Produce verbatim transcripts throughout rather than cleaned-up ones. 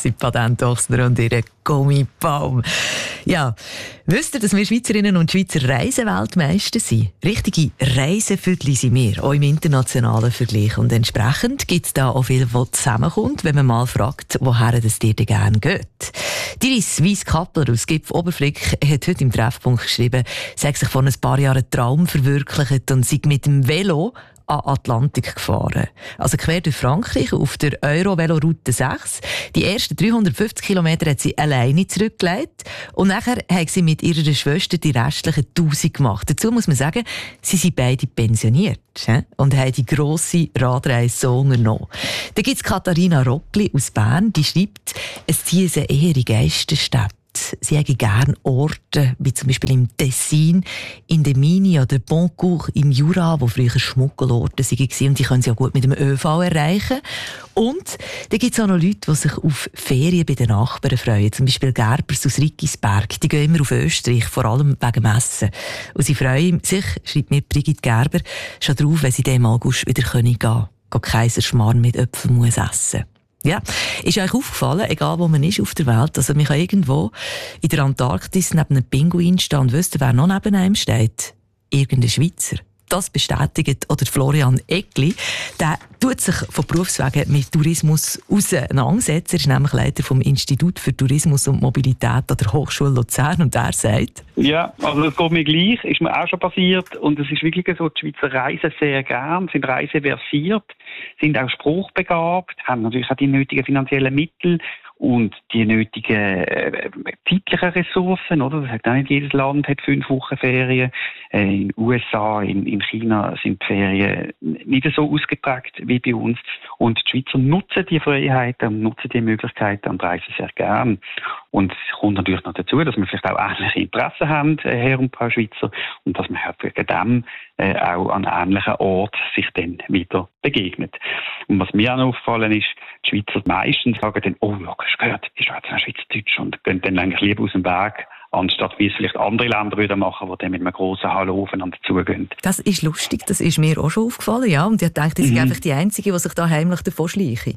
sind Patent Ochsner und ihre Gummibaum. Ja, wisst ihr, dass wir Schweizerinnen und Schweizer Reiseweltmeister sind? Richtige Reiseviertel sind wir, auch im internationalen Vergleich. Und entsprechend gibt es da auch viel, was zusammenkommt, wenn man mal fragt, woher das dir denn gerne geht. Die Iris Kappler aus Gipf Oberflick hat heute im Treffpunkt geschrieben, sie hat sich vor ein paar Jahren einen Traum verwirklicht und sei mit dem Velo an Atlantik gefahren. Also quer durch Frankreich auf der Euro-Velo-Route sechs. Die ersten dreihundertfünfzig Kilometer hat sie alleine zurückgelegt und nachher hat sie mit ihrer Schwester die restlichen tausend gemacht. Dazu muss man sagen, sie sind beide pensioniert und haben die grosse Radreise so unternommen. Da gibt es Katharina Rockli aus Bern, die schreibt, es ziehen sie eher in Geisterstädte. Sie hätten gerne Orte, wie zum Beispiel im Tessin, in der Mini oder Boncourt im Jura, wo früher Schmuggelorte waren, und die können sie auch gut mit dem ÖV erreichen. Und da gibt es auch noch Leute, die sich auf Ferien bei den Nachbarn freuen. Zum Beispiel Gerbers aus Rickisberg. Die gehen immer auf Österreich, vor allem wegen Messen. Und sie freuen sich, schreibt mir Brigitte Gerber, schon drauf, wenn sie dann im August wieder gehen können. Gehen Kaiserschmarrn mit Äpfeln muss essen. Ja, ist euch aufgefallen, egal wo man ist auf der Welt, also man kann irgendwo in der Antarktis neben einem Pinguin stehen und wisst ihr, wer noch neben einem steht? Irgendein Schweizer. Das bestätigt oder Florian Eckli. Der tut sich von Berufswegen mit Tourismus auseinandersetzen. Er ist nämlich Leiter vom Institut für Tourismus und Mobilität an der Hochschule Luzern und er sagt: Ja, also es geht mir gleich, ist mir auch schon passiert und es ist wirklich so, die Schweizer reisen sehr gern, sind reiseversiert, sind auch spruchbegabt, haben natürlich auch die nötigen finanziellen Mittel und die nötigen äh, zeitlichen Ressourcen, oder? Das hat auch nicht jedes Land hat fünf Wochen Ferien. Äh, in den U S A, in, in China sind die Ferien nicht so ausgeprägt wie bei uns. Und die Schweizer nutzen die Freiheiten und nutzen die Möglichkeiten und reisen sehr gern. Und es kommt natürlich noch dazu, dass wir vielleicht auch ähnliche Interessen haben, äh, Herr und Frau Schweizer, und dass man wegen dem äh, auch an ähnlichen Orten sich dann wieder begegnet. Und was mir auch noch aufgefallen ist, die Schweizer meistens sagen dann, oh ja, hast du gehört, die schwätzen Schweizerdeutsch und gehen dann eigentlich lieber aus dem Weg, anstatt wie es vielleicht andere Länder würden machen, die dann mit einem grossen Hallo aufeinander zugehen. Das ist lustig, das ist mir auch schon aufgefallen, ja. Und ich dachte, ich mhm. sind einfach die Einzigen, die sich da heimlich davon schleichen.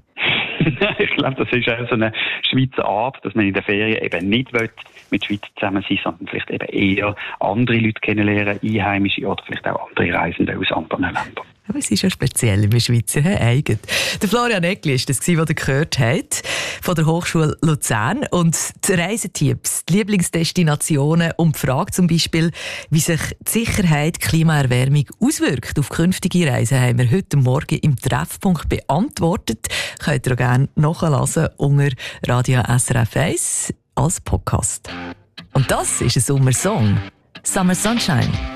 Ich glaube, das ist auch so eine Schweizer Art, dass man in der Ferien eben nicht will, mit Schweizer zusammen sein, sondern vielleicht eben eher andere Leute kennenlernen, Einheimische oder vielleicht auch andere Reisende aus anderen Ländern. Aber es ist ja speziell, wir Schweizer haben eigen. Der Florian Eckli war das, was ihr gehört habt, von der Hochschule Luzern. Und die Reisetipps, die Lieblingsdestinationen und die Frage zum Beispiel, wie sich die Sicherheit, Klimaerwärmung auswirkt auf künftige Reisen, haben wir heute Morgen im Treffpunkt beantwortet. Könnt ihr auch gerne nachhören unter Radio S R F eins als Podcast. Und das ist ein Sommersong. Summer Sunshine.